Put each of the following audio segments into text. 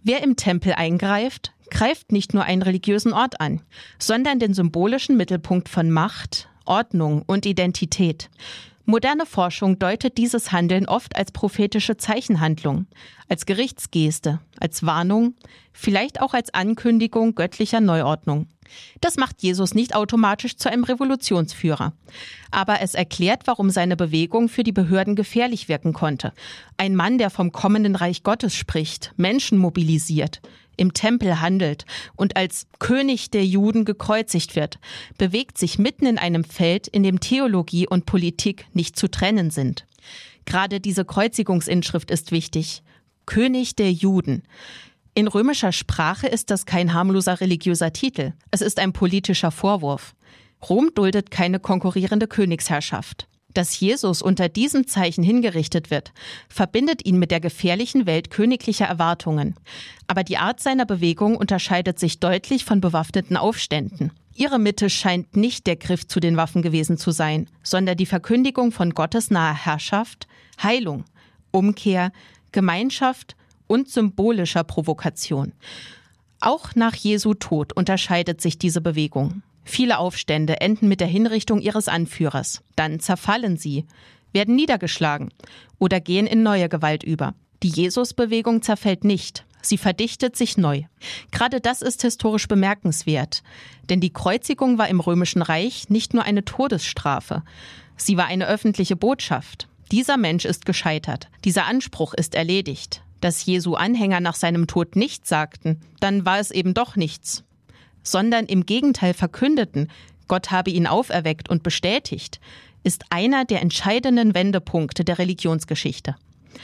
Wer im Tempel eingreift, greift nicht nur einen religiösen Ort an, sondern den symbolischen Mittelpunkt von Macht, Ordnung und Identität. Moderne Forschung deutet dieses Handeln oft als prophetische Zeichenhandlung, als Gerichtsgeste, als Warnung, vielleicht auch als Ankündigung göttlicher Neuordnung. Das macht Jesus nicht automatisch zu einem Revolutionsführer. Aber es erklärt, warum seine Bewegung für die Behörden gefährlich wirken konnte. Ein Mann, der vom kommenden Reich Gottes spricht, Menschen mobilisiert, im Tempel handelt und als König der Juden gekreuzigt wird, bewegt sich mitten in einem Feld, in dem Theologie und Politik nicht zu trennen sind. Gerade diese Kreuzigungsinschrift ist wichtig. König der Juden. In römischer Sprache ist das kein harmloser religiöser Titel. Es ist ein politischer Vorwurf. Rom duldet keine konkurrierende Königsherrschaft. Dass Jesus unter diesem Zeichen hingerichtet wird, verbindet ihn mit der gefährlichen Welt königlicher Erwartungen. Aber die Art seiner Bewegung unterscheidet sich deutlich von bewaffneten Aufständen. Ihre Mitte scheint nicht der Griff zu den Waffen gewesen zu sein, sondern die Verkündigung von Gottes naher Herrschaft, Heilung, Umkehr, Gemeinschaft und symbolischer Provokation. Auch nach Jesu Tod unterscheidet sich diese Bewegung. Viele Aufstände enden mit der Hinrichtung ihres Anführers. Dann zerfallen sie, werden niedergeschlagen oder gehen in neue Gewalt über. Die Jesus-Bewegung zerfällt nicht. Sie verdichtet sich neu. Gerade das ist historisch bemerkenswert. Denn die Kreuzigung war im Römischen Reich nicht nur eine Todesstrafe. Sie war eine öffentliche Botschaft. Dieser Mensch ist gescheitert. Dieser Anspruch ist erledigt. Dass Jesu Anhänger nach seinem Tod nichts sagten, dann war es eben doch nichts. Sondern im Gegenteil verkündeten, Gott habe ihn auferweckt und bestätigt, ist einer der entscheidenden Wendepunkte der Religionsgeschichte.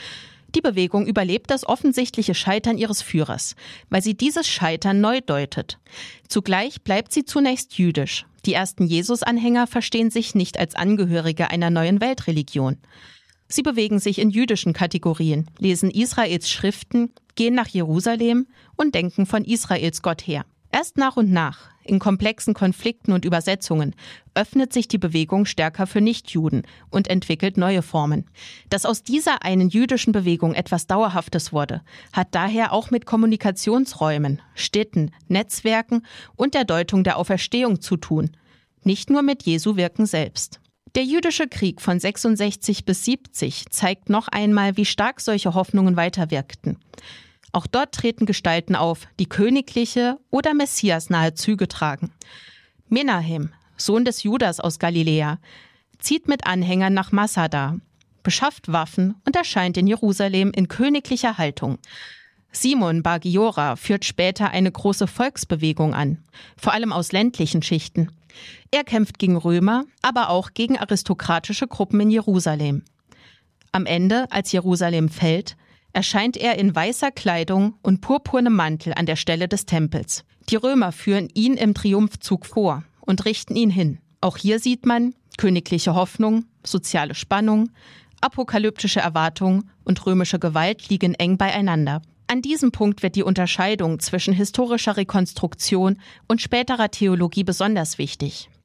Die Bewegung überlebt das offensichtliche Scheitern ihres Führers, weil sie dieses Scheitern neu deutet. Zugleich bleibt sie zunächst jüdisch. Die ersten Jesus-Anhänger verstehen sich nicht als Angehörige einer neuen Weltreligion. Sie bewegen sich in jüdischen Kategorien, lesen Israels Schriften, gehen nach Jerusalem und denken von Israels Gott her. Erst nach und nach, in komplexen Konflikten und Übersetzungen, öffnet sich die Bewegung stärker für Nichtjuden und entwickelt neue Formen. Dass aus dieser einen jüdischen Bewegung etwas Dauerhaftes wurde, hat daher auch mit Kommunikationsräumen, Städten, Netzwerken und der Deutung der Auferstehung zu tun. Nicht nur mit Jesu Wirken selbst. Der jüdische Krieg von 66 bis 70 zeigt noch einmal, wie stark solche Hoffnungen weiterwirkten. Auch dort treten Gestalten auf, die königliche oder messiasnahe Züge tragen. Menahem, Sohn des Judas aus Galiläa, zieht mit Anhängern nach Masada, beschafft Waffen und erscheint in Jerusalem in königlicher Haltung. Simon Bar Giora führt später eine große Volksbewegung an, vor allem aus ländlichen Schichten. Er kämpft gegen Römer, aber auch gegen aristokratische Gruppen in Jerusalem. Am Ende, als Jerusalem fällt, erscheint er in weißer Kleidung und purpurnem Mantel an der Stelle des Tempels. Die Römer führen ihn im Triumphzug vor und richten ihn hin. Auch hier sieht man königliche Hoffnung, soziale Spannung, apokalyptische Erwartung und römische Gewalt liegen eng beieinander. An diesem Punkt wird die Unterscheidung zwischen historischer Rekonstruktion und späterer Theologie besonders wichtig.